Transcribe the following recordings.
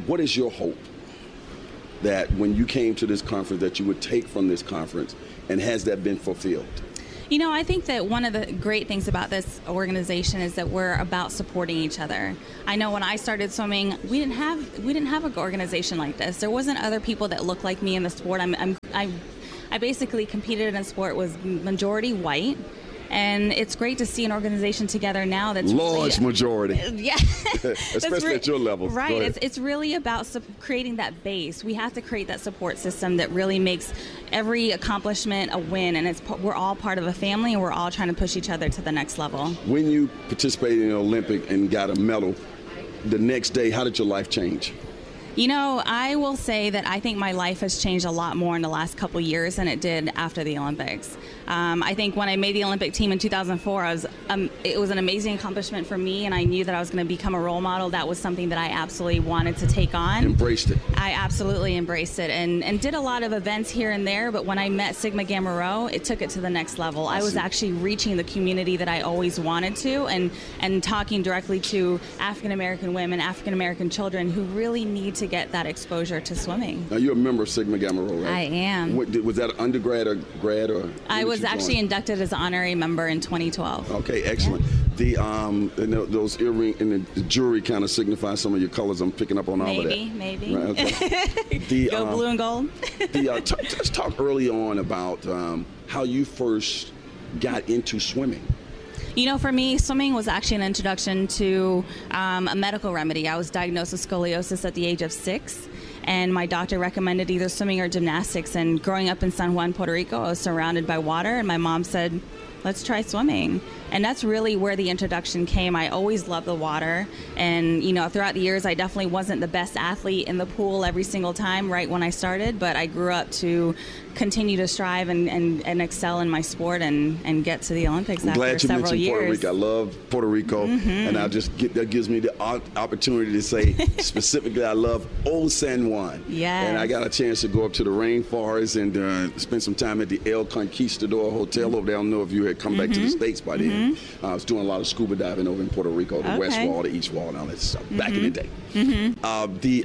What is your hope that when you came to this conference that you would take from this conference, and has that been fulfilled? You know, I think that one of the great things about this organization is that we're about supporting each other. I know when I started swimming, we didn't have an organization like this. There wasn't other people that looked like me in the sport. I basically competed in a sport was majority white. And it's great to see an organization together now that's large majority. Yeah, especially at your level. Right. It's really about creating that base. We have to create that support system that really makes every accomplishment a win. And we're all part of a family, and we're all trying to push each other to the next level. When you participated in the Olympic and got a medal, the next day, how did your life change? You know, I will say that I think my life has changed a lot more in the last couple years than it did after the Olympics. I think when I made the Olympic team in 2004, it was an amazing accomplishment for me, and I knew that I was going to become a role model. That was something that I absolutely wanted to take on. Embraced it. I absolutely embraced it, and did a lot of events here and there, but when I met Sigma Gamma Rho, it took it to the next level. I was actually reaching the community that I always wanted to, and talking directly to African American women, African American children who really need to get that exposure to swimming. Now, you're a member of Sigma Gamma Rho, right? I am. Was that undergrad or grad? Or I was actually inducted as an honorary member in 2012. Okay, excellent. Yeah. Those earring and the jewelry kind of signify some of your colors. I'm picking up on all of that. Maybe. Right, okay. Go blue and gold. Let's talk early on about how you first got into swimming. You know, for me, swimming was actually an introduction to a medical remedy. I was diagnosed with scoliosis at the age of 6, and my doctor recommended either swimming or gymnastics. And growing up in San Juan, Puerto Rico, I was surrounded by water, and my mom said, let's try swimming. And that's really where the introduction came. I always loved the water. And, you know, throughout the years, I definitely wasn't the best athlete in the pool every single time right when I started, but I grew up to continue to strive and excel in my sport and get to the Olympics after several years. Glad you mentioned Puerto Rico. I love Puerto Rico, and that gives me the opportunity to say specifically I love Old San Juan. Yes. And I got a chance to go up to the rainforest and spend some time at the El Conquistador Hotel over there. I don't know if you had come back to the States by then. I was doing a lot of scuba diving over in Puerto Rico, the West Wall, the East Wall, and all that stuff back in the day.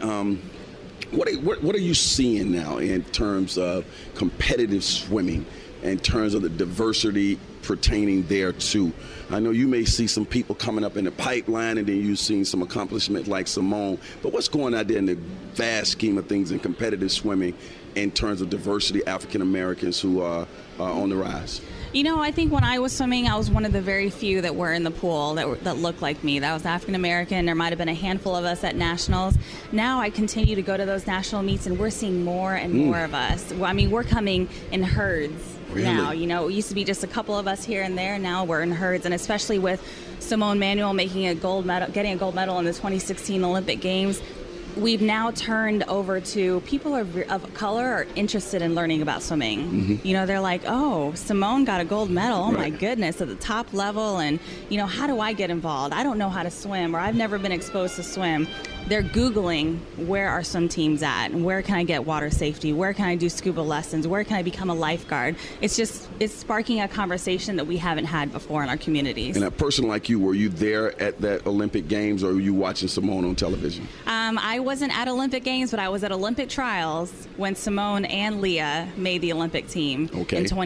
What are you seeing now in terms of competitive swimming, in terms of the diversity pertaining there too? I know you may see some people coming up in the pipeline, and then you've seen some accomplishments like Simone, but what's going on there in the vast scheme of things in competitive swimming in terms of diversity, African Americans who are on the rise? You know, I think when I was swimming, I was one of the very few that were in the pool that looked like me. That was African American. There might have been a handful of us at nationals. Now I continue to go to those national meets, and we're seeing more and more of us. I mean, we're coming in herds now. You know, it used to be just a couple of us here and there. Now we're in herds, and especially with Simone Manuel getting a gold medal in the 2016 Olympic Games. We've now turned over to people of color are interested in learning about swimming. You know, they're like, oh, Simone got a gold medal. Oh, my goodness, at the top level. And, you know, how do I get involved? I don't know how to swim, or I've never been exposed to swim. They're Googling, where are swim teams at? And where can I get water safety? Where can I do scuba lessons? Where can I become a lifeguard? It's sparking a conversation that we haven't had before in our communities. And a person like you, were you there at that Olympic Games, or were you watching Simone on television? I wasn't at Olympic Games, but I was at Olympic trials when Simone and Leah made the Olympic team in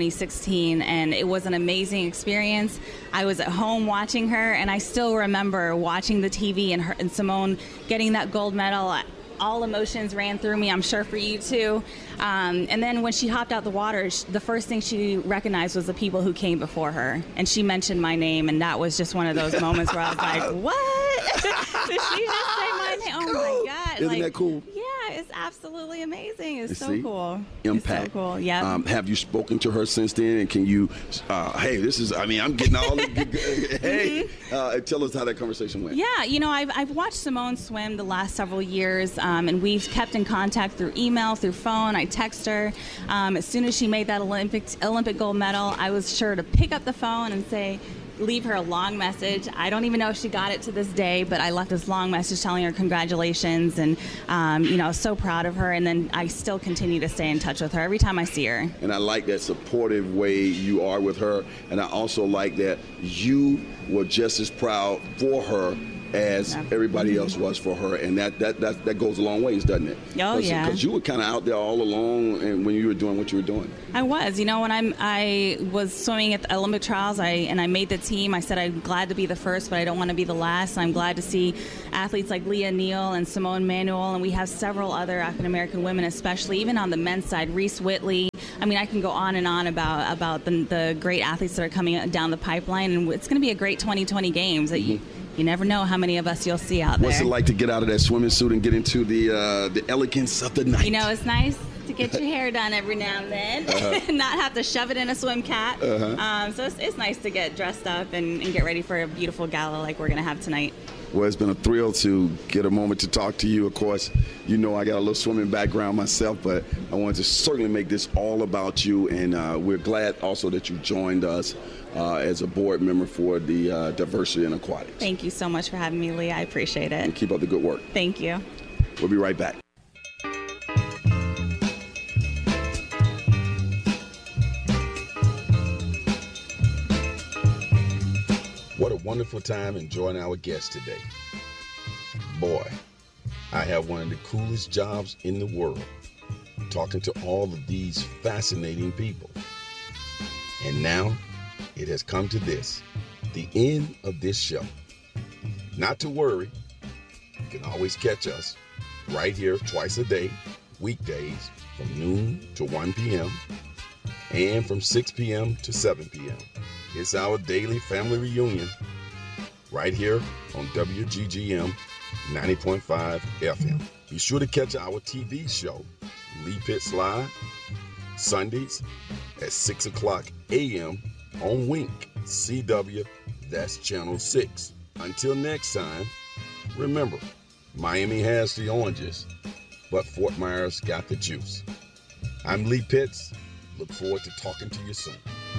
2016, and it was an amazing experience. I was at home watching her, and I still remember watching the TV and Simone getting that gold medal. All emotions ran through me, I'm sure for you too. And then when she hopped out the water, the first thing she recognized was the people who came before her. And she mentioned my name, and that was just one of those moments where I was like, what? Did she just say my name? Oh my God. Isn't that cool? Yeah, it's absolutely amazing. It's so see? Cool. Impact. It's so cool, yeah. Have you spoken to her since then? And can you, hey, I'm getting all the, hey, tell us how that conversation went. Yeah, you know, I've watched Simone swim the last several years, and we've kept in contact through email, through phone. I text her. As soon as she made that Olympic gold medal, I was sure to pick up the phone and leave her a long message. I don't even know if she got it to this day, but I left this long message telling her congratulations and, you know, so proud of her. And then I still continue to stay in touch with her every time I see her. And I like that supportive way you are with her. And I also like that you were just as proud for her as everybody else was for her, and that goes a long ways, doesn't it? Oh, yeah. Because you were kind of out there all along, and when you were doing what you were doing. I was. When I was swimming at the Olympic trials, I made the team. I said I'm glad to be the first, but I don't want to be the last. I'm glad to see athletes like Leah Neal and Simone Manuel, and we have several other African American women, especially even on the men's side, Reese Whitley. I can go on and on about the great athletes that are coming down the pipeline, and it's going to be a great 2020 games. You never know how many of us you'll see out there. What's it like to get out of that swimming suit and get into the elegance of the night? It's nice to get your hair done every now and then, not have to shove it in a swim cap. So it's nice to get dressed up and get ready for a beautiful gala like we're going to have tonight. Well, it's been a thrill to get a moment to talk to you. Of course, I got a little swimming background myself, but I wanted to certainly make this all about you, and we're glad also that you joined us as a board member for the Diversity in Aquatics. Thank you so much for having me, Lee. I appreciate it. And keep up the good work. Thank you. We'll be right back. What a wonderful time enjoying our guest today. Boy, I have one of the coolest jobs in the world, talking to all of these fascinating people. And now it has come to this, the end of this show. Not to worry, you can always catch us right here twice a day, weekdays from noon to 1 p.m. and from 6 p.m. to 7 p.m. It's our daily family reunion right here on WGGM 90.5 FM. Be sure to catch our TV show, Lee Pitts Live, Sundays at 6 o'clock a.m. on Wink, CW, that's Channel 6. Until next time, remember, Miami has the oranges, but Fort Myers got the juice. I'm Lee Pitts. Look forward to talking to you soon.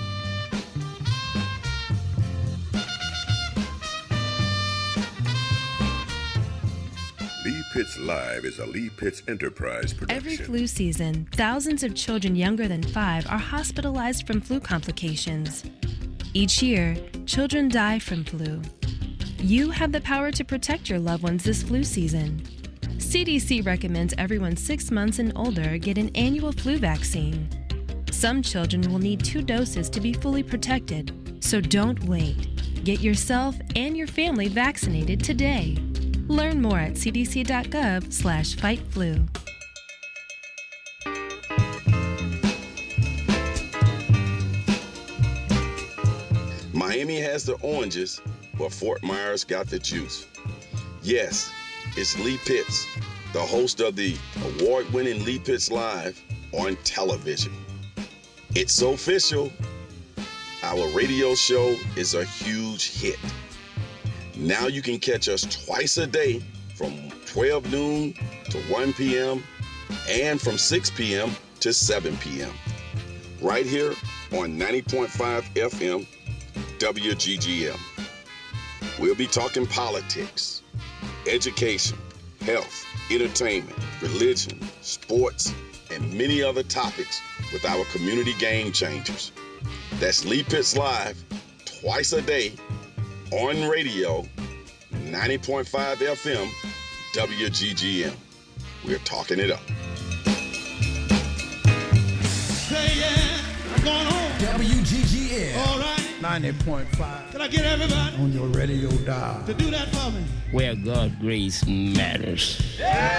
Lee Pitts Live is a Lee Pitts Enterprise production. Every flu season, thousands of children younger than 5 are hospitalized from flu complications. Each year, children die from flu. You have the power to protect your loved ones this flu season. CDC recommends everyone 6 months and older get an annual flu vaccine. Some children will need 2 doses to be fully protected, so don't wait. Get yourself and your family vaccinated today. Learn more at cdc.gov/fightflu. Miami has the oranges, but Fort Myers got the juice. Yes, it's Lee Pitts, the host of the award-winning Lee Pitts Live on television. It's so official. Our radio show is a huge hit. Now you can catch us twice a day from 12 noon to 1 p.m. and from 6 p.m. to 7 p.m. right here on 90.5 FM WGGM. We'll be talking politics, education, health, entertainment, religion, sports, and many other topics with our community game changers. That's Lee Pitts Live twice a day on radio, 90.5 FM, WGGM. We're talking it up. Say yeah, I'm going home. WGGM. All right. 90.5. Can I get everybody On your radio dial. to do that for me? Where God's grace matters.